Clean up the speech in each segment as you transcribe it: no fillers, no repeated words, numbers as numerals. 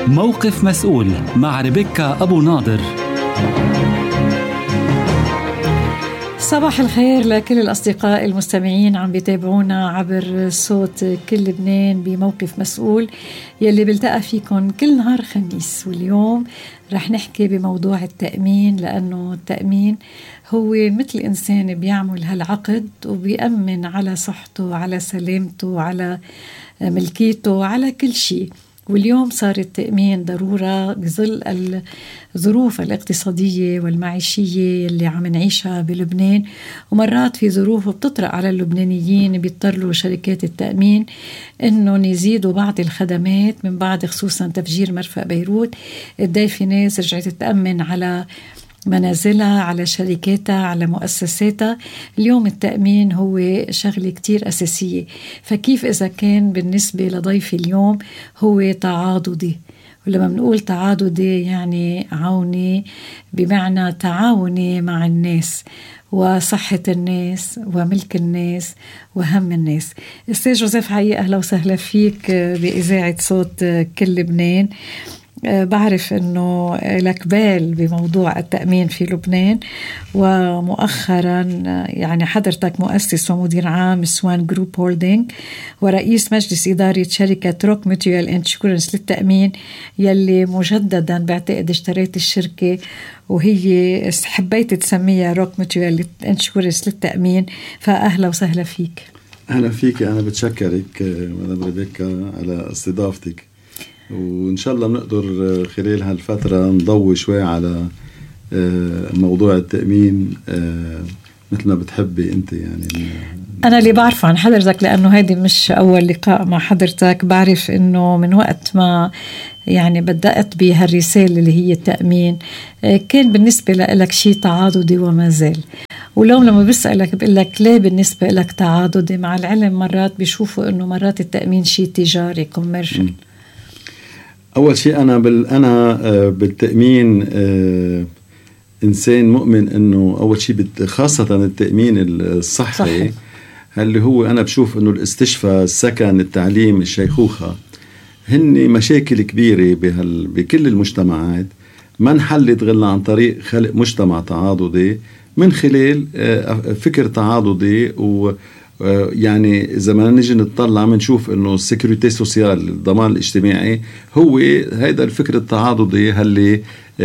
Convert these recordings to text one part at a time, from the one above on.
موقف مسؤول مع ريبيكا أبو ناظر. صباح الخير لكل الأصدقاء المستمعين عم بيتابعونا عبر صوت كل لبنان بموقف مسؤول يلي بلتقى فيكم كل نهار خميس. واليوم رح نحكي بموضوع التأمين، لأنه التأمين هو مثل إنسان بيعمل هالعقد وبيأمن على صحته، على سلامته، على ملكيته، على كل شيء. واليوم صار التأمين ضرورة بظل الظروف الاقتصادية والمعيشية اللي عم نعيشها بلبنان، ومرات في ظروف بتطرق على اللبنانيين بيضطروا شركات التأمين إنهم يزيدوا بعض الخدمات من بعد خصوصا تفجير مرفأ بيروت. قدي في ناس رجعت تتأمن على منازلها، على شركاتها، على مؤسساتها. اليوم التأمين هو شغلة كتير أساسية. فكيف إذا كان بالنسبة لضيفي اليوم هو تعاضدي؟ ولما بنقول تعاضدي يعني عوني، بمعنى تعاوني مع الناس وصحة الناس وملك الناس وهم الناس. أستاذ جوزيف حقيقة أهلا وسهلا فيك بإذاعة صوت كل لبنان. بعرف أنه لك بال بموضوع التأمين في لبنان، ومؤخرا يعني حضرتك مؤسس ومدير عام سوان جروب هولدينج ورئيس مجلس إدارة شركة روك ميتويال انشورنس للتأمين، يلي مجددا بعتقد اشتريت الشركة وهي حبيت تسميها روك ميتويال انشورنس للتأمين. فأهلا وسهلا فيك. أهلا فيك. أنا بتشكرك مدام ريبيكا على استضافتك، وإن شاء الله بنقدر خلال هالفترة نضوي شوي على موضوع التأمين مثل ما بتحبي أنت. يعني أنا اللي بعرفه عن حضرتك، لأنه هيدي مش أول لقاء مع حضرتك، بعرف أنه من وقت ما يعني بدأت بهالرسالة اللي هي التأمين كان بالنسبة لك شيء تعاضدي وما زال. ولو لما بسألك بقول لك ليه بالنسبة لك تعاضدي، مع العلم مرات بيشوفوا أنه مرات التأمين شيء تجاري كوميرشل. أول شيء أنا بالتأمين إنسان مؤمن إنه أول شيء خاصة التأمين الصحي صحيح. اللي هو أنا بشوف إنه الاستشفاء، السكن، التعليم، الشيخوخة هن مشاكل كبيرة بكل المجتمعات، ما نحلت غير عن طريق خلق مجتمع تعاضدي من خلال فكر تعاضدي. يعني إذا ما نجي نطلع منشوف إنه السيكوريتي سوسيال، الضمان الاجتماعي، هو هيدا الفكر التعاضدي اللي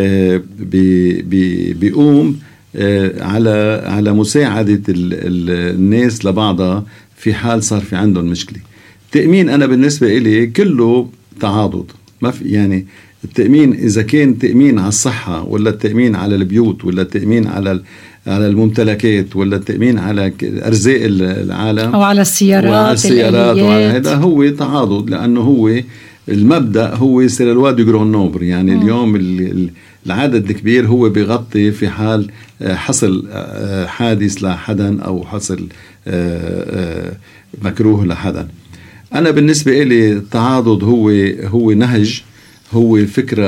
بيقوم على مساعدة الناس لبعضها في حال صار في عندهم مشكلة. التأمين أنا بالنسبة إلي كله تعاضد، ما في يعني التأمين إذا كان تأمين على الصحة، ولا التأمين على البيوت، ولا التأمين على الممتلكات، ولا التأمين على أرزاق العالم، أو على السيارات وعلى هذا، هو تعاضد. لأنه هو المبدأ هو سير الواد جرون نوبر. يعني اليوم العدد الكبير هو بيغطي في حال حصل حادث لحدا أو حصل مكروه لحدا. أنا بالنسبة إلي التعاضد هو نهج، هو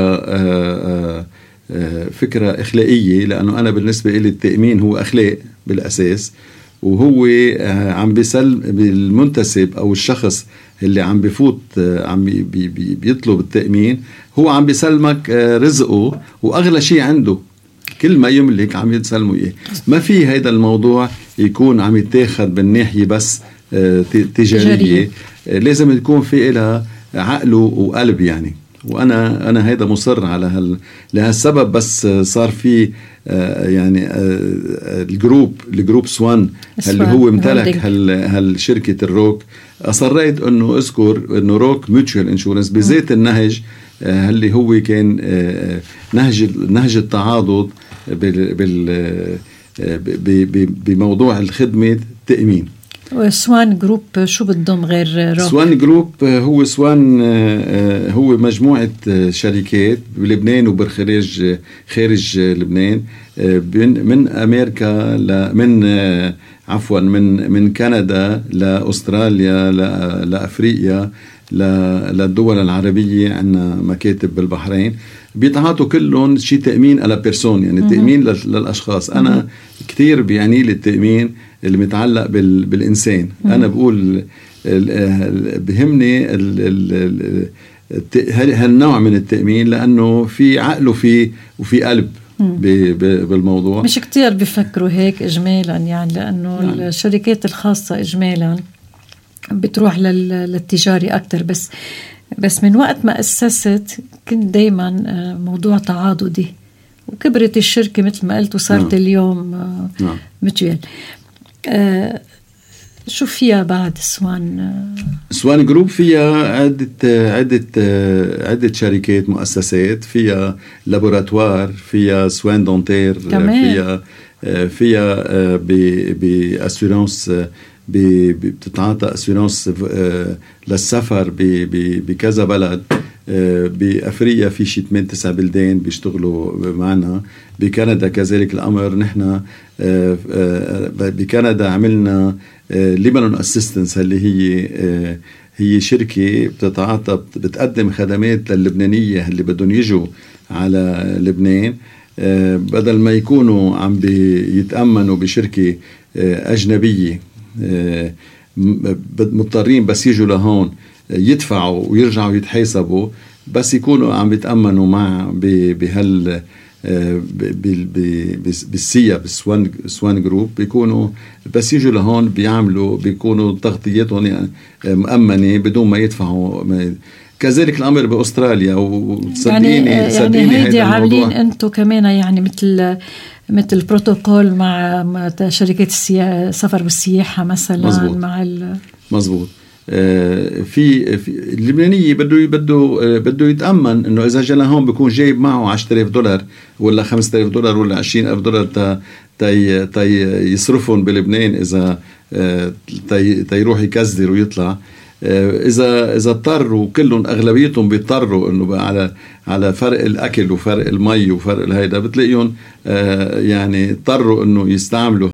فكرة إخلاقية. لأنه أنا بالنسبة إلي التأمين هو أخلاق بالأساس، وهو عم بالمنتسب أو الشخص اللي عم بفوت عم بيطلب التأمين، هو عم بيسلمك رزقه وأغلى شيء عنده، كل ما يملك عم يتسلمه إيه. ما في هيدا الموضوع يكون عم يتاخد بالناحية بس تجارية، لازم يكون في إلها عقله وقلب يعني. وأنا هيدا مصر على لهالسبب. بس صار في يعني الجروب سوان اللي هو امتلك هالشركة الروك، أصريت أنه أذكر أنه روك ميوتشوال انشورنس بذات النهج اللي هو كان نهج التعاضد بموضوع الخدمة التأمين. سوان جروب شو بتضم غير روك؟ سوان جروب هو مجموعة شركات بلبنان وبالخارج، خارج لبنان، من أمريكا من كندا لأستراليا لأفريقيا للدول العربية. عندنا مكاتب بالبحرين، بيتعاطوا كلهم شيء تأمين على بيرسون، يعني تأمين للأشخاص. أنا كتير بيعني لي التأمين اللي متعلق بالإنسان. أنا بقول بهمني هالنوع من التأمين، لأنه في عقل وفي قلب بالموضوع. مش كتير بيفكروا هيك إجمالا، يعني لأنه الشركات الخاصة إجمالا بتروح للتجاري أكتر. بس من وقت ما أسست كنت دايما موضوع تعاضدي، وكبرت الشركة مثل ما قلت وصارت اليوم متويل. شو فيها بعد سوان جروب؟ فيها عدة شركات مؤسسات، فيها لابوراتوار، فيها سوان دونتير، فيها بأسورانس، بتتعاطى أسورانس للسفر بكذا بلد. بأفريقيا في شي 8-9 بلدان بيشتغلوا معنا. بكندا كذلك الأمر. نحن بكندا عملنا ليبانون أسيستنس، اللي هي شركة بتقدم خدمات للبنانية اللي بدهم يجوا على لبنان، بدل ما يكونوا عم بيتأمنوا بشركة أجنبية مضطرين بس يجوا لهون يدفعوا ويرجعوا يتحاسبوا، بس يكونوا عم بيتأمنوا مع بالسيا بالسوان جروب، بيكونوا بس يجوا لهون بيكونوا تغطيتهم مأمنة بدون ما يدفعوا. كذلك الأمر بأستراليا. وصدقيني يعني هيدي عاملين أنتوا كمان يعني مثل بروتوكول مع شركات السفر والسياحة مثلا. مزبوط. مزبوط. في اللبنانية بده يتأمن انه اذا جاء لهون بيكون جايب معه $10,000 ولا $5,000 ولا $20,000 يصرفهم بلبنان اذا يروح يكزر ويطلع. اذا اضطروا كلهم اغلبيتهم بيضطروا انه بقى على فرق الاكل وفرق المي وفرق الهيدا، بتلاقيهم يعني اضطروا انه يستعملوا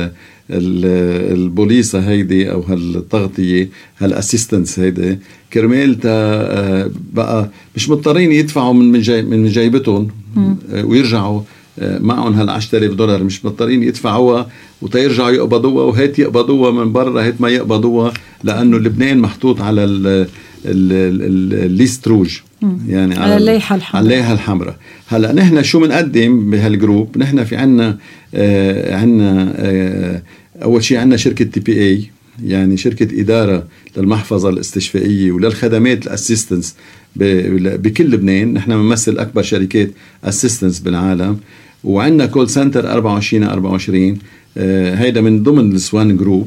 البوليسة هيدي أو هالتغطية هالأسيستنس هيدي كرمال بقى مش مضطرين يدفعوا من جيبتهم ويرجعوا معهم $10,000، مش مضطرين يدفعوها وتيرجعوا يقبضوها وهيت يقبضوها من برا هيت ما يقبضوها، لأنه لبنان محطوط على الليست روج، يعني على اللائحة الحمراء. هلا نحن شو منقدم بهالجروب؟ نحن في عنا أول شيء عنا شركة TPA، يعني شركة إدارة للمحفظة الاستشفائية وللخدمات الأسيستنس بكل لبنان. نحن بنمثل أكبر شركات أسيستنس بالعالم، وعنا كول سنتر 24/24. هيدا من ضمن السوان جروب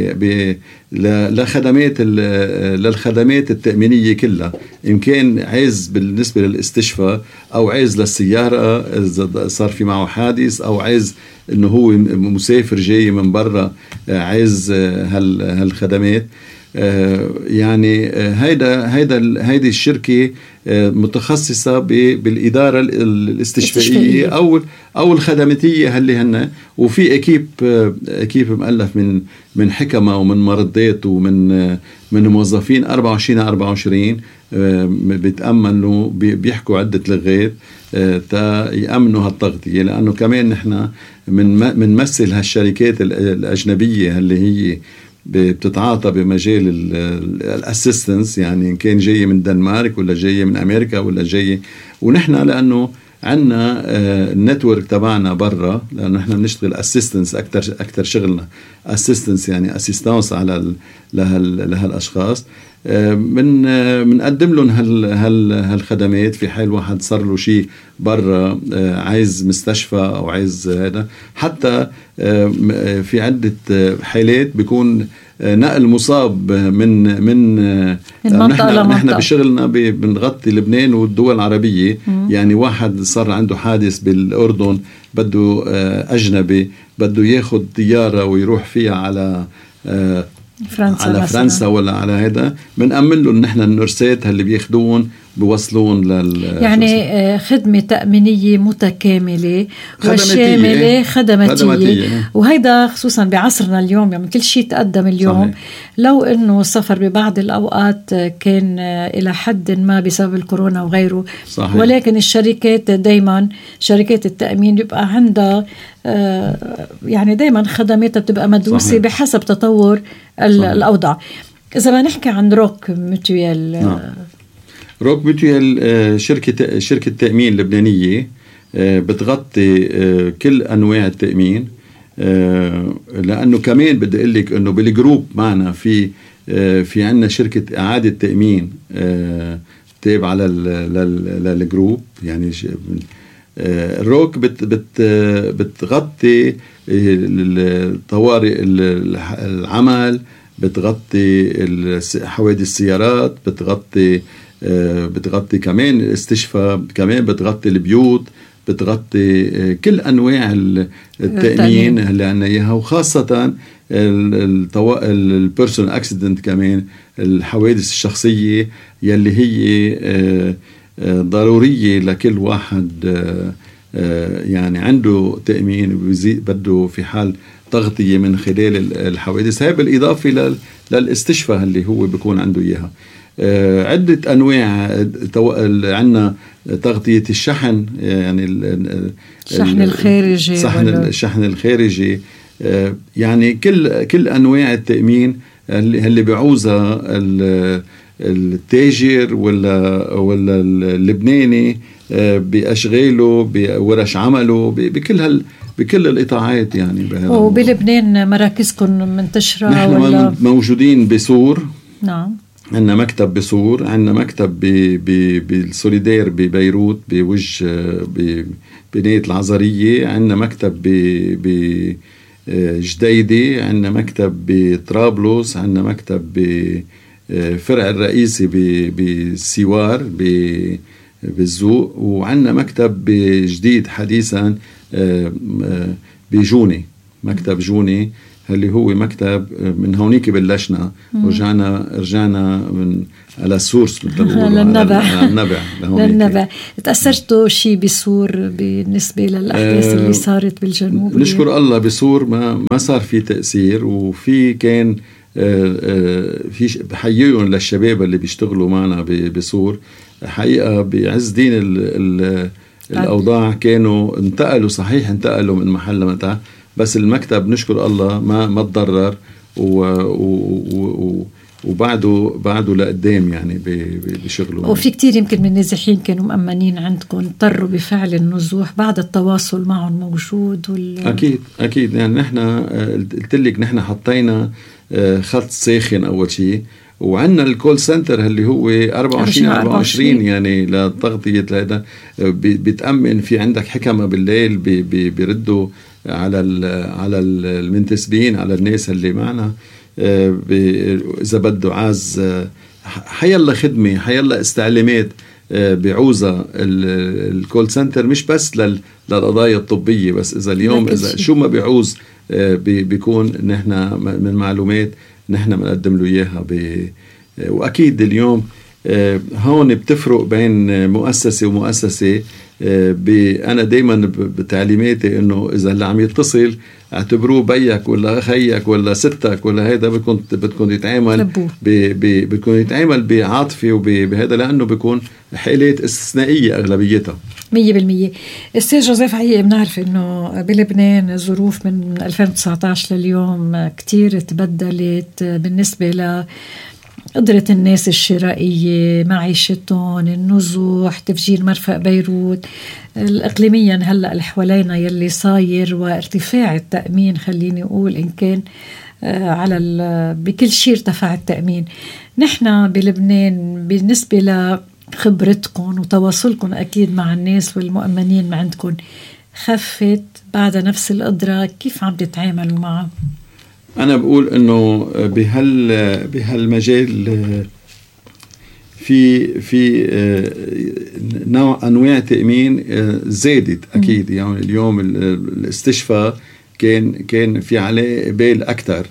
للخدمات التأمينية كلها، إن كان عايز بالنسبة للاستشفاء أو عايز للسيارة إذا صار في معه حادث، أو عايز إنه هو مسافر جاي من برا عايز هالخدمات. يعني هيدي الشركة متخصصة بالإدارة الاستشفائية أو الخدماتية اللي هن، وفي أكيب مؤلف من حكمة ومن مرضات ومن موظفين 24/24 بيتأمنوا بيحكوا عدة لغات تا يأمنوا هالتغطية. لأنه كمان نحن منمثل هالشركات الأجنبية اللي هي بتتعاطى بمجال الاسيستنس، يعني إن كان جاي من دنمارك ولا جاي من أمريكا ولا جاي، ونحن لأنه عنا النتورك تبعنا برا، لأنه نحن بنشتغل اسيستنس أكتر شغلنا اسيستنس، يعني اسيستانس على لهالأشخاص. بنقدم لهم هالخدمات في حال واحد صار له شيء برا، عايز مستشفى أو عايز هذا. حتى في عدة حالات بيكون نقل مصاب من نحن بشغلنا بنغطي لبنان والدول العربية. يعني واحد صار عنده حادث بالأردن، بده أجنبي بده ياخد طيارة ويروح فيها على فرنسا ولا على هذا، بنأمن له نحن النرسات اللي بياخدون بوصلون يعني خدمة تأمينية متكاملة وشاملة خدماتية. وهيدا خصوصا بعصرنا اليوم، يعني كل شيء تقدم اليوم. صحيح. لو انه السفر ببعض الأوقات كان إلى حد ما بسبب الكورونا وغيره. صحيح. ولكن الشركات دايما، شركات التأمين بيبقى عندها يعني دايما خدماتها بتبقى مدروسة. صحيح. بحسب تطور الأوضاع. إذا ما نحكي عن روك متويل، روك ميوتوال شركة تأمين لبنانية بتغطي كل أنواع التأمين. لأنه كمان بدي أقول لك إنه بالجروب معنا في عنا شركة إعادة تأمين تابعة للجروب. يعني روك بتغطي الطوارئ العمل، بتغطي حوادث السيارات، بتغطي كمان الاستشفاء، كمان بتغطي البيوت، بتغطي كل أنواع التأمين اللي عنا إياها، وخاصة البيرسونال أكسيدنت، كمان الحوادث الشخصية يلي هي ضرورية لكل واحد يعني عنده تأمين بده في حال تغطية من خلال الحوادث هاي، بالإضافة للاستشفاء اللي هو بيكون عنده إياها. عدة أنواع عنا تغطية الشحن، يعني الشحن الخارجي، الشحن الخارجي، يعني كل أنواع التأمين اللي بيعوزها التاجر ولا اللبناني بأشغاله، بورش عمله، بكل الإطاعات. يعني وبلبنان مراكزكم منتشرة؟ نحن موجودين بسور. نعم. عندنا مكتب بسور، عندنا مكتب بالسوليدير ببيروت بوجه بناية العزرية، عندنا مكتب بجديدة، عندنا مكتب بطرابلس، عندنا مكتب بفرع الرئيسي بالسيوار بالزوق، وعندنا مكتب جديد حديثا بجوني، مكتب جوني اللي هو مكتب من هونيك بلشنا رجعنا من على السورس للنبع. تأثرتوا شيء بسور بالنسبة للأحداث اللي صارت بالجنوب؟ نشكر الله بسور ما صار في تأثير، وفي كان في بحييهم للشباب اللي بيشتغلوا معنا بسور. حقيقة بعز دين الأوضاع كانوا انتقلوا من محل لمتع، بس المكتب نشكر الله ما تضرر، وبعده لقدام يعني بشغله. وفي كتير يمكن من النازحين كانوا مأمنين عندكم، اضطروا بفعل النزوح بعد التواصل معهم موجود أكيد. يعني نحن قلت لك نحن حطينا خط ساخن أول شيء، وعندنا الكول سنتر اللي هو 24 يعني لتغطية هذا. بتأمن في عندك حكمة بالليل بيردوا على المنتسبين، على الناس اللي معنا، إذا بده عاز حيلا خدمة، حيلا استعلامات بعوزة الكول سنتر، مش بس للقضايا الطبية بس. إذا اليوم إذا شو ما بيعوز بيكون نحن من معلومات نحن بنقدم له إياها. وأكيد اليوم هون بتفرق بين مؤسسة ومؤسسة. أنا دايما بتعليماتي إنه إذا اللي عم يتصل اعتبروه بيك ولا خيك ولا ستك ولا هيدا، بدكم يتعامل بعاطفة وبهذا، لأنه بيكون حالات استثنائية أغلبيتها 100%. أستاذ جوزيف، حقيقة بنعرف إنه بلبنان الظروف من 2019 لليوم كتير تبدلت بالنسبة قدرة الناس الشرائية، معيشتهم، النزوح، تفجير مرفأ بيروت، الإقليميا هلأ اللي حوالينا يلي صاير، وارتفاع التأمين. خليني أقول إن كان على بكل شيء ارتفع التأمين. نحن بلبنان بالنسبة لخبرتكم وتواصلكم أكيد مع الناس والمؤمنين عندكم، خفت بعد نفس القدرة؟ كيف عم تتعاملوا معه؟ أنا بقول إنه بهالمجال في نوع أنواع تأمين زادت أكيد. يعني اليوم الاستشفاء كان في عليه إقبال أكتر.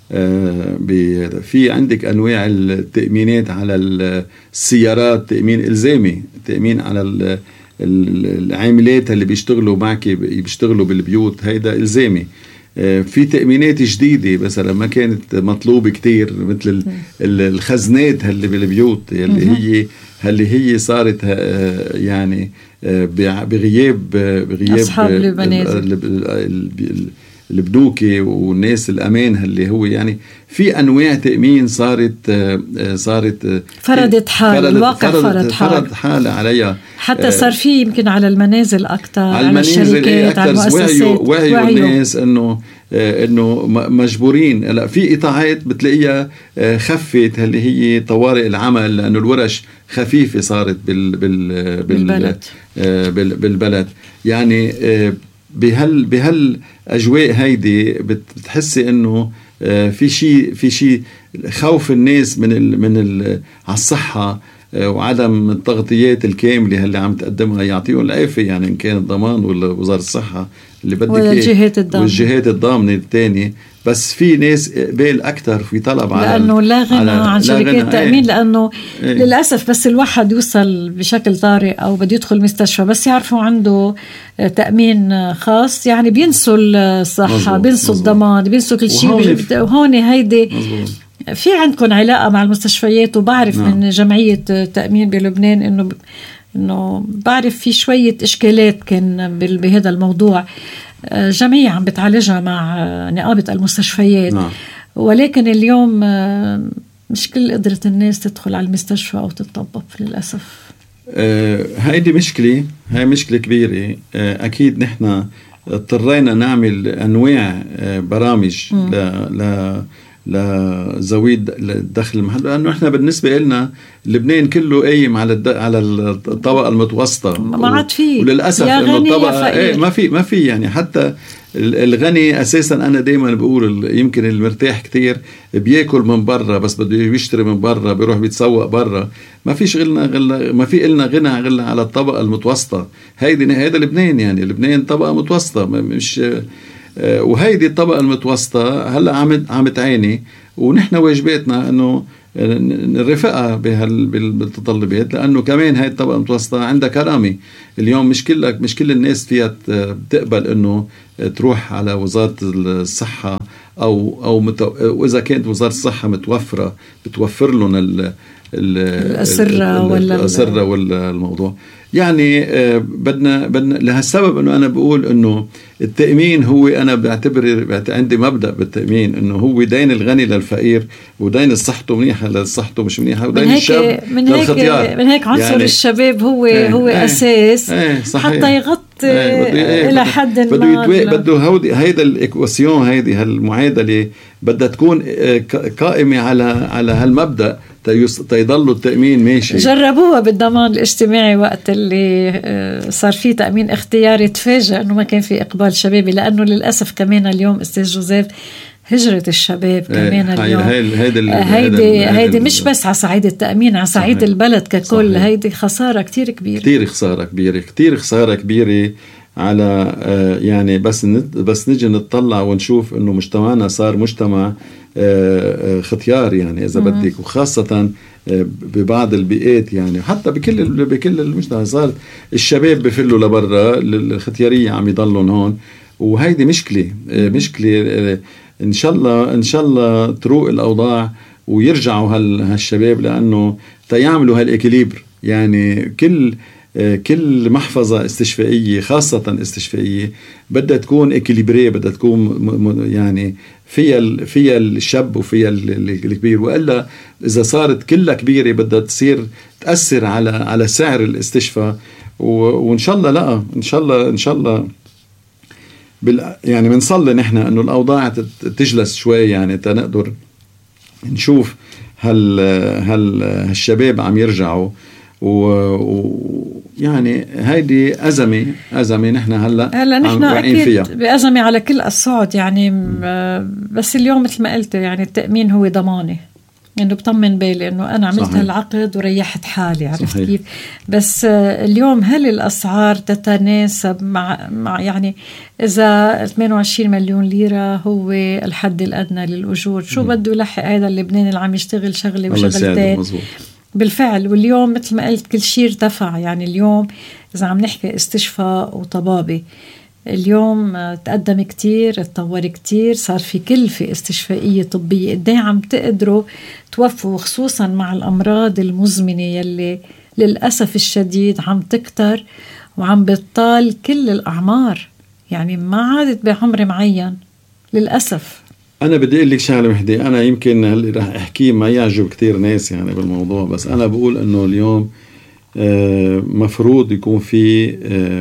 في عندك أنواع التأمينات على السيارات، تأمين إلزامي، تأمين على العاملات اللي بيشتغلوا معك بيشتغلوا بالبيوت، هيدا إلزامي. في تأمينات جديدة مثلا ما كانت مطلوبة كتير، مثل الخزنات اللي بالبيوت اللي هي صارت بغياب أصحاب البنوكي والناس الأمان اللي هو يعني في أنواع تأمين صارت فرضت حال الواقع، فرض حال عليها، حتى صار في يمكن على المنازل أكتر، على الشركات، على المؤسسات. وعيوا الناس إنه مجبورين. لا، في إطاعات بتلاقيها خفت اللي هي طوارئ العمل، لأنه الورش خفيفة صارت بالبلد يعني. بهال أجواء هيدي بتحسي إنه في شيء خوف الناس من على الصحة وعدم التغطيات الكاملة اللي عم تقدمها. يعطيهم العافية يعني، إن كان الضمان ولا وزارة الصحة اللي بدك والجهات الضامنة الثانية. بس في ناس قبل أكتر في طلب على لأنه لا غنى عن شركات التأمين. لأنه للأسف بس الواحد يوصل بشكل طارئ أو بده يدخل مستشفى، بس يعرفوا عنده تأمين خاص يعني بينسوا الصحة، بينسوا الضمان، بينسوا كل شيء. وهون هيدي في عندكم علاقة مع المستشفيات، وبعرف من جمعية تأمين بلبنان إنه بعرف في شوية إشكالات كان بهذا الموضوع. جمعية عم بتعالجها مع نقابة المستشفيات. ولكن اليوم مش كل قدرة الناس تدخل على المستشفى أو تتطبب للأسف. هاي مشكلة كبيرة. أكيد نحن اضطرينا نعمل أنواع برامج لذوي الدخل المحدود، لأنه إحنا بالنسبة لنا لبنان كله قايم على الطبقة المتوسطة، ما عاد فيه. وللأسف إنه الطبقة ما في يعني. حتى الغني أساسا أنا دايما بقول يمكن المرتاح كتير بيأكل من برا، بس بده يشتري من برا، بيروح بيتسوق برا. ما في إلنا غنى غير على الطبقة المتوسطة. هيدا لبنان يعني. لبنان طبقة متوسطة، مش وهيدي الطبقة المتوسطة هلأ عم تعاني، ونحن واجباتنا أنه نرفقها بالمتطلبات، لأنه كمان هاي الطبقة المتوسطة عندها كرامة. اليوم مش كل الناس فيها بتقبل أنه تروح على وزارة الصحة وإذا كانت وزارة الصحة متوفرة بتوفر لهم الأسرة والموضوع يعني. بدنا لهالسبب انه انا بقول انه التأمين هو، انا بعتبر عندي مبدأ بالتأمين انه هو دين الغني للفقير، ودين الصحته منيحة للصحته مش منيحة، ودين الشاب للختيار. من هيك عنصر يعني الشباب هو اساس حتى يغطي الى حد ما. بده هيدا الايكواسيون، هيدي هالمعادلة بدها تكون قائمة على هالمبدأ تيضلوا التأمين ماشي. جربوها بالضمان الاجتماعي وقت اللي صار فيه تأمين اختياري، تفاجأ انه ما كان في اقبال شبابي، لانه للأسف كمان اليوم استاذ جوزيف هجرة الشباب كمان اليوم هيدي مش بس على صعيد التأمين، على صعيد البلد ككل. هيدي خسارة كتير كبيرة، كتير خسارة كبيرة على يعني. بس نجي نطلع ونشوف انه مجتمعنا صار مجتمع ختيار يعني اذا بدك، وخاصة ببعض البيئات يعني، حتى بكل المجتمع صار الشباب بفلوا لبرا، الختيارية عم يضلون هون. وهيدي مشكلة ان شاء الله تروق الاوضاع ويرجعوا هالشباب، لانه تيعملوا هالاكيليبر يعني. كل محفظة استشفائية خاصة استشفائية بدها تكون إكيليبرية، بدها تكون يعني فيها الشاب وفيها الكبير، وإلا إذا صارت كلها كبيرة بدها تصير تأثر على سعر الاستشفاء. وإن شاء الله لا إن شاء الله يعني بنصلي نحن إنه الأوضاع تجلس شوي يعني، تنقدر نشوف هالشباب عم يرجعوا. يعني هيدي أزمة نحن هلا نحن أكيد بأزمة على كل الصعد يعني. بس اليوم مثل ما قلت يعني التأمين هو ضماني، إنه بطمن بالي إنه أنا عملت هالعقد وريحت حالي، عرفت كيف. بس اليوم هل الأسعار تتناسب مع يعني إذا 28 مليون ليرة هو الحد الأدنى للأجور، شو بده يلحق هذا اللبناني اللي عم يشتغل شغلة وشغلتين بالفعل. واليوم مثل ما قلت كل شيء ارتفع يعني. اليوم إذا عم نحكي استشفاء وطبابة، اليوم تقدم كتير، تطور كتير، صار في كلفة استشفائية طبية. قديه عم تقدروا توفوا، خصوصا مع الأمراض المزمنة يلي للأسف الشديد عم تكتر وعم بتطال كل الأعمار يعني. ما عادت بعمر معين، للأسف. أنا بدي أقول لك شغلة وحدة، أنا يمكن اللي راح أحكيه ما يعجب كتير ناس يعني بالموضوع، بس أنا بقول إنه اليوم مفروض يكون في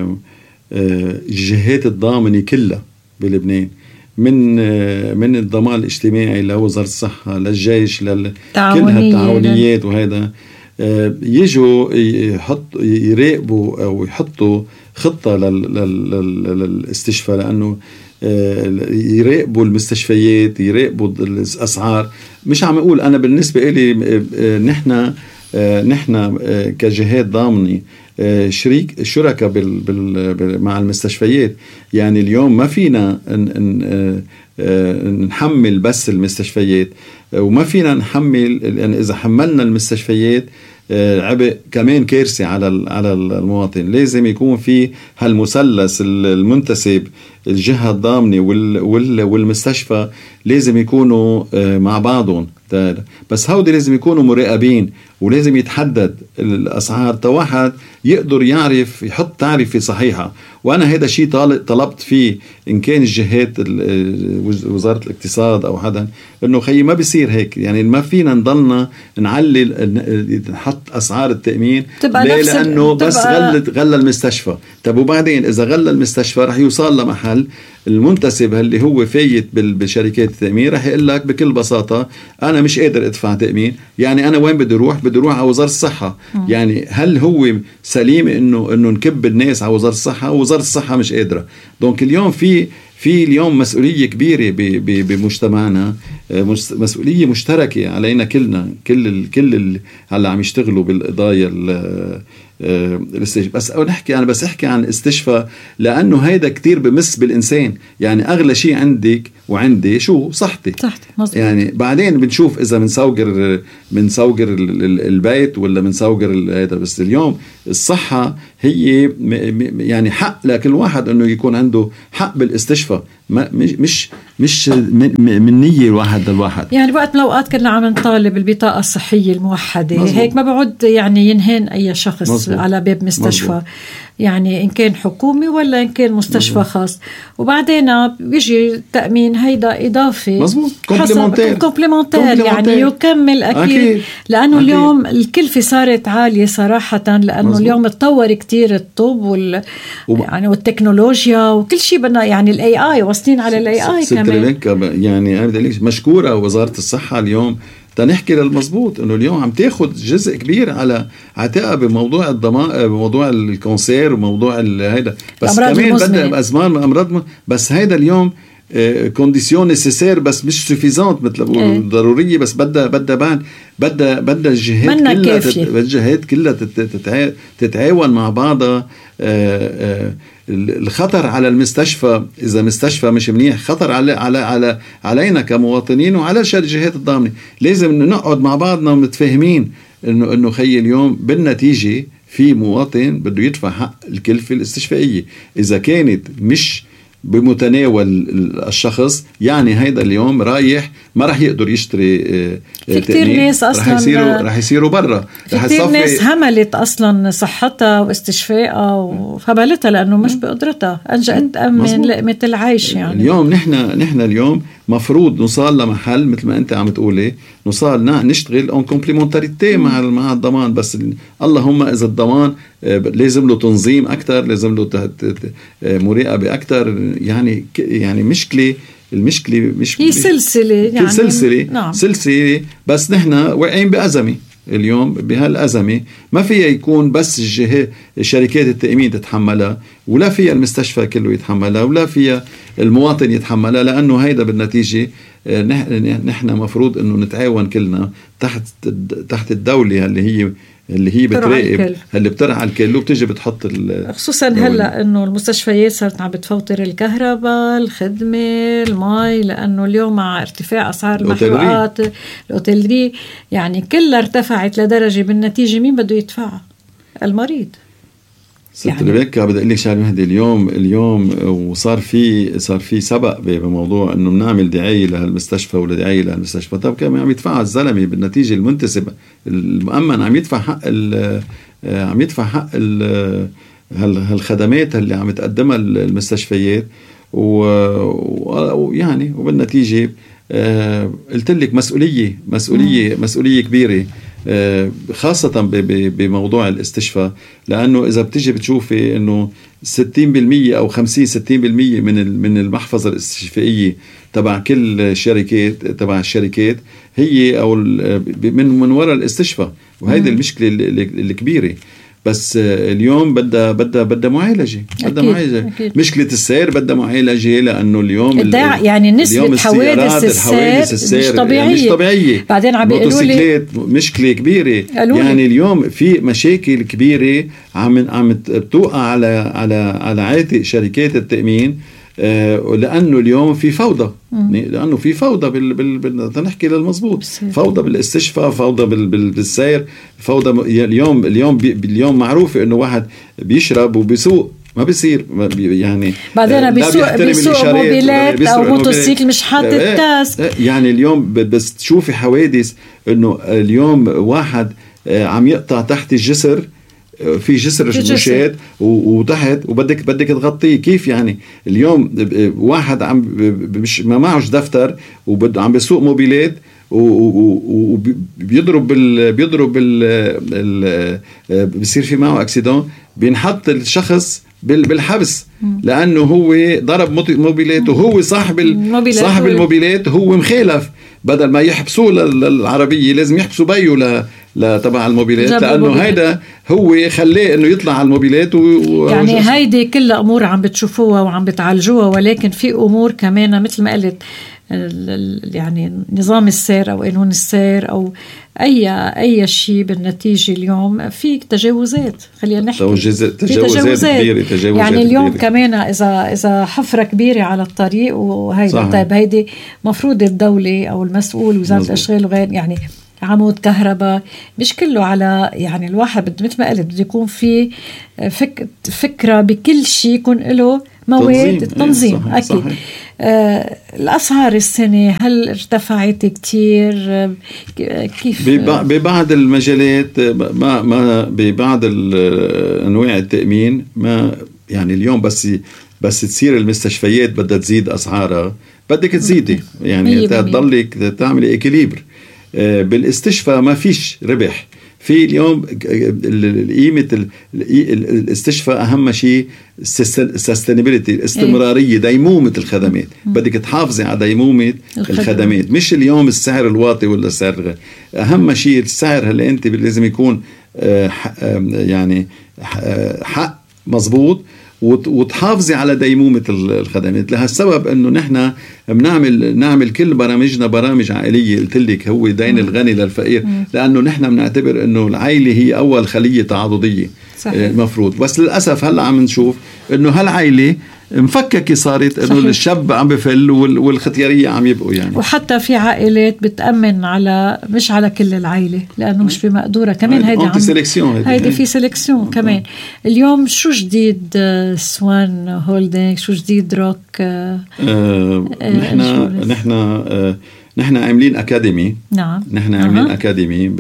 الجهات الضامنة كلها بلبنان، من الضمان الاجتماعي لوزارة الصحة للجيش كلها التعاونيات وهذا، يجوا يراقبوا أو يحطوا خطة للاستشفاء، لأنه يراقبوا المستشفيات، يراقبوا الأسعار. مش عم أقول أنا بالنسبة إلي نحن كجهات ضامنة شركة مع المستشفيات. يعني اليوم ما فينا نحمل بس المستشفيات، وما فينا نحمل، لأن إذا حملنا المستشفيات عبء كمان كارثي على المواطن. لازم يكون في هالمثلث المنتسب، الجهة الضامنة والمستشفى لازم يكونوا مع بعضهم. بس هودي لازم يكونوا مراقبين، ولازم يتحدد الأسعار تواحد يقدر يعرف يحط تعرفة صحيحة. وأنا هذا شيء طلبت فيه إن كان الجهات وزارة الاقتصاد أو حدا، إنه خي ما بيصير هيك. يعني ما فينا نضلنا نعلل نحط أسعار التأمين لأنه بس غلى المستشفى. طب وبعدين إذا غلى المستشفى رح يوصل لمحل المنتسب اللي هو فايت بشركات التأمين رح يقول لك بكل بساطة أنا مش قادر أدفع تأمين. يعني أنا وين بدي أروح على وزارة الصحة. يعني هل هو سليم إنه نكب الناس على وزارة الصحة؟ وزارة الصحة مش قادرة. دونك اليوم في اليوم مسؤولية كبيرة بمجتمعنا، مسؤولية مشتركة علينا كلنا، كل اللي هلا عم يشتغلوا بالقضايا الاستشفاء. بس أنا بس أحكي عن استشفاء لأنه هيدا كتير بمس بالإنسان. يعني أغلى شيء عندك وعندي شو؟ صحتي. يعني بعدين بنشوف إذا بنسوقر البيت ولا بنسوقر هذا. بس اليوم الصحة هي يعني حق لكل واحد إنه يكون عنده حق بالاستشفاء، مش من نية الواحد للواحد. يعني وقت من الأوقات كنا عم نطالب البطاقة الصحية الموحدة. مزبوط. هيك ما بعد يعني ينهن أي شخص. مزبوط. على باب مستشفى. مزبوط. يعني إن كان حكومي ولا إن كان مستشفى. مزبوط. خاص. وبعدين بيجي التأمين هيدا إضافي. مزبوط. كومبليمنتير يعني يكمل أكيد. لأنه أكيد. اليوم الكلفة صارت عالية صراحة، لأنه مزبوط. اليوم اتطور كتير الطب يعني والتكنولوجيا وكل شيء بدنا. يعني الAI واصلين على الAI كمان. يعني مشكورة وزارة الصحة اليوم تنحكي للمزبوط انه اليوم عم تاخد جزء كبير على عتاقة بموضوع الضمان، بموضوع الكانسير وموضوع هيدا. بس كمان بدأ أزمان أمراض. بس هيدا اليوم كونديسيون نيسيسير بس مش سوفيزانت مثل بقول ضرورية. بس بدها الجهات كلها تتعاون مع بعضها. الخطر على المستشفى، إذا مستشفى مش منيح خطر علينا كمواطنين وعلى الجهات الضامنة. لازم نقعد مع بعضنا ومتفاهمين إنه خي اليوم بالنتيجة في مواطن بده يدفع حق الكلفة الاستشفائية. إذا كانت مش بمتناول الشخص، يعني هيدا اليوم رايح ما رح يقدر يشتري في كتير ناس أصلا رح يصيروا برا. في كتير ناس هملت أصلا صحتها واستشفائها وفبلتها لأنه مش بقدرتها أنجأت تأمن لقمة العيش. يعني اليوم نحن اليوم مفروض نوصل لمحل مثل ما أنت عم تقولي، نوصل نشتغل اون كومبليمنتاريتي مع الضمان. بس اللهم إذا الضمان لازم له تنظيم أكتر، لازم له مراقبة أكتر. يعني المشكلة مش هي سلسلة. يعني سلسلة. بس نحن واقعين بأزمة اليوم. بهالأزمة ما فيها يكون بس شركات التأمين تتحملها، ولا فيها المستشفى كله يتحملها، ولا فيها المواطن يتحملها. لأنه هيدا بالنتيجة نحن مفروض أنه نتعاون كلنا تحت الدولة اللي هي بتراقب، اللي بترعى الكل وبتجي بتحط خصوصا هلا انه المستشفيات صارت عم بتفوتر الكهرباء، الخدمه، المي، لانه اليوم مع ارتفاع اسعار المحروقات الاوتيلري يعني كلها ارتفعت لدرجه بالنتيجه مين بده يدفعها؟ المريض. ست ريبيكا بدي اقول لك شغله وحده. اليوم وصار في سبق بموضوع انه بنعمل دعايه لهالمستشفى ولا دعايه لهالمستشفى. طب كم عم يدفع الزلمه بالنتيجه المنتسب المؤمن عم يدفع حق هالخدمات اللي عم تقدمها المستشفيات. ويعني وبالنتيجة قلت لك مسؤولية كبيرة، خاصة بموضوع الاستشفاء، لأنه إذا بتيجي بتشوفي إنه 60% أو 50-60% من المحفظة الاستشفائية تبع كل الشركات هي أو من وراء الاستشفاء، وهذه المشكلة الكبيرة. بس اليوم بدها معالجة، مشكلة السير بدها معالجة، لأنه اليوم يعني نسبة حوادث السير مش طبيعية. بعدين عم بيقولوا لي مشكلة كبيرة، يعني اليوم في مشاكل كبيرة عم بتوقع على عاتق شركات التأمين، لأنه اليوم في فوضى، لأنه في فوضى نحكي للمظبوط، فوضى بالاستشفاء، فوضى بالسير، فوضى. اليوم معروف إنه واحد بيشرب وبيسوق ما بيصير، يعني بعدين بيسوق موبيلات أو موتوسيكل مش حاطط كاسك. يعني اليوم بس تشوفي حوادث إنه اليوم واحد عم يقطع تحت الجسر، في جسر مشات وتحت، وبدك تغطيه كيف؟ يعني اليوم واحد مش ما معهوش دفتر وبده عم بيسوق موبيلات وبيضرب بيصير في معه اكسيدون، بينحط الشخص بالحبس لانه هو ضرب موبيلات، وهو صاحب الموبيلات هو مخالف. بدل ما يحبسوه للعربية لازم يحبسوا بيه تبع الموبيلات، لأنه هيدا هو خليه إنه يطلع على الموبيلات يعني هيدي كلها أمور عم بتشوفوها وعم بتعالجوها، ولكن في أمور كمان مثل ما قلت، يعني نظام السير أو قانون السير أو أي شيء بالنتيجة اليوم في تجاوزات، خلينا نحكي تجاوزات كبيرة. يعني اليوم كمان إذا حفرة كبيرة على الطريق وهيدا، طيب هيدي مفروض الدولة أو المسؤول وزارة الأشغال وغير، يعني عمود كهرباء، مش كله على يعني الواحد مثل ما قلت بده يكون في فكرة بكل شيء، يكون له مواد تنظيم. أكيد. الأسعار السنة هل ارتفعت كتير؟ كيف؟ ببعض المجالات، ما ببعض أنواع التأمين، ما يعني اليوم بس تصير المستشفيات بدها تزيد أسعارها، بدك تزيدي يعني تضلك تعملي إكليبر. بالاستشفاء ما فيش ربح في اليوم. قيمة الاستشفاء أهم شيء sustainability، الاستمرارية، ديمومة الخدمات. بدك تحافظي على ديمومة الخدمات، مش اليوم السعر الواطي ولا السعر الغير. أهم شيء السعر اللي أنت لازم يكون يعني حق مزبوط، وتحافظي على ديمومة الخدمات. لهالسبب انه نحن بنعمل كل برامجنا برامج عائلية، قلت لك هو دين الغني للفقير، لانه نحن بنعتبر انه العائلة هي اول خلية تعاضدية المفروض. بس للأسف هلا عم نشوف انه هالعائلة مفككة صارت، انه الشاب عم بفل والختيارية عم يبقوا يعني. وحتى في عائلات بتأمن على مش على كل العائلة لأنه مش بمقدورة كمان. هيدي في سيلكسيون كمان. اليوم شو جديد سوان هولدينج؟ شو جديد روك؟ نحن عاملين أكاديمي. نعم. نحن عاملين أكاديمي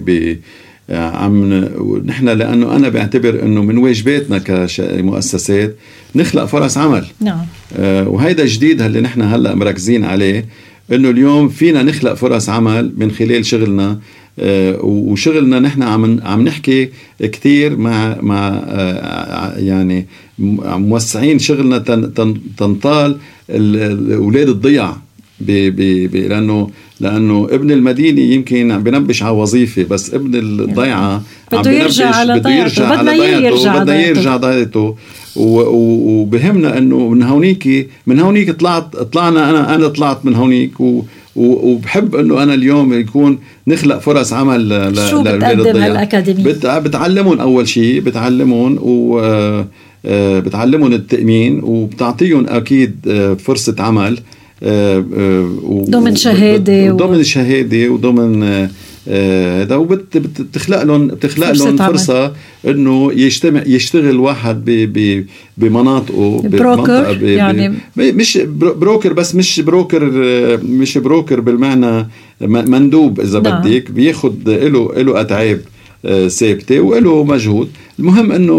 نحن لأنه أنا بعتبر أنه من واجباتنا كمؤسسات نخلق فرص عمل. نعم. وهيدا جديد اللي نحن هلأ مركزين عليه، أنه اليوم فينا نخلق فرص عمل من خلال شغلنا. وشغلنا نحن عم نحكي كتير مع يعني موسعين شغلنا تنطال الأولاد الضيع، لأنه ابن المدينة يمكن بنبش على وظيفة، بس ابن الضيعة بده يرجع على ضيعته، بدنا يرجع ضيعته. وبهمنا انه من هونيك طلعنا، انا طلعت من هونيك، وبحب انه انا اليوم يكون نخلق فرص عمل شو بتقدم هالأكاديمية؟ بتعلمون اول شيء، بتعلمون التأمين، وبتعطيهم اكيد فرصة عمل ضمن شهادة وضمن هذا، وبتخلق لهم فرصة انه يشتغل واحد بمناطقه، بروكر يعني مش بروكر، بس مش بروكر بالمعنى مندوب اذا بدك، بياخد له اتعاب ثابته وله مجهود. المهم انه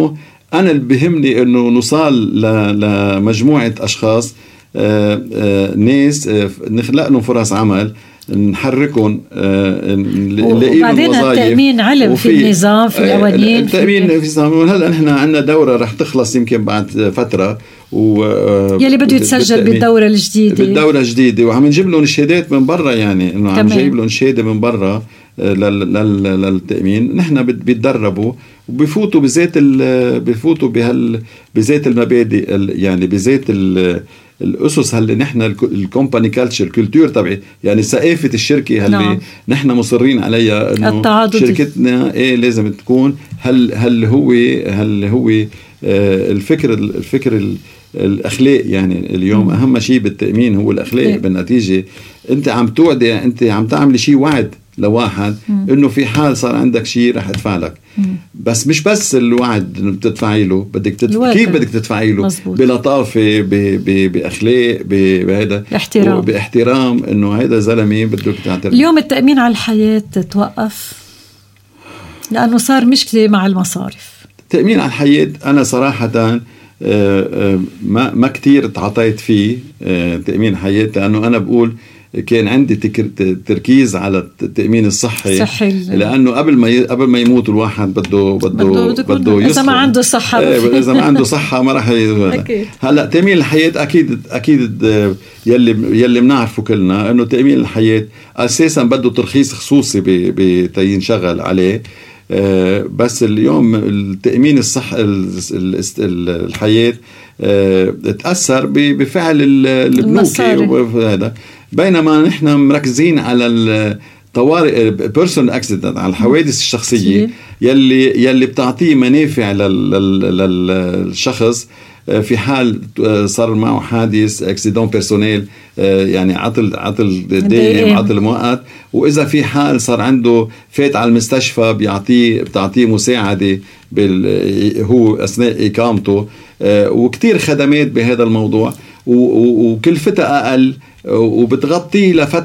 أنا اللي بهمني أنه نوصل لمجموعة أشخاص، ناس نخلق لهم فرص عمل، نحركهم، وبعدين التأمين علم في النظام، في القوانين، التأمين في النظام. هلا نحن عندنا دورة رح تخلص يمكن بعد فترة، يلي بده يتسجل بالدورة الجديدة، وعم نجيب لهم شهادات من برا، يعني انه عم نجيب لهم شهادة من برا للتأمين. نحن بيتدربوا وبيفوتوا بيفوتوا بذات المبادئ، يعني بذات الأسس اللي نحن الكومباني كلتور تبعي، يعني ثقافة الشركة اللي نحن مصرين عليها، إنه شركتنا لازم تكون هل هو الفكر الأخلاق. يعني اليوم أهم شيء بالتأمين هو الأخلاق. بالنتيجة أنت عم توعد، أنت عم تعمل شيء وعد لواحد إنه في حال صار عندك شيء رح أدفع لك، بس مش بس الوعد إنه بتدفعي له، كيف بدك تدفعي له؟ بلطافة، بأخلاق، بهذا باحترام، إنه هذا زلمي بدك تعترف. اليوم التأمين على الحياة توقف لأنه صار مشكلة مع المصارف. التأمين على الحياة أنا صراحة ما كتير تعطيت فيه تأمين الحياة، لأنه أنا بقول كان عندي تركيز على التأمين الصحي، لأنه قبل ما يموت الواحد بده إذا ما عنده صحة إذا ما عنده صحة ما راح هلا تأمين الحياة أكيد يلي بنعرفه كلنا إنه تأمين الحياة أساسا بده ترخيص خصوصي بينشغل عليه. بس اليوم التأمين الصحي الحياة تأثر بفعل البنوكي وهذا، بينما نحن مركزين على الطوارئ بيرسونال اكسيدنت، على الحوادث الشخصية يلي بتعطيه منافع للشخص في حال صار معه حادث اكسيدون بيرسونيل، يعني عطل دائم، عطل مؤقت. واذا في حال صار عنده فات على المستشفى بتعطيه مساعدة هو اثناء اقامته، وكتير خدمات بهذا الموضوع، وكلفتها اقل، وبتغطي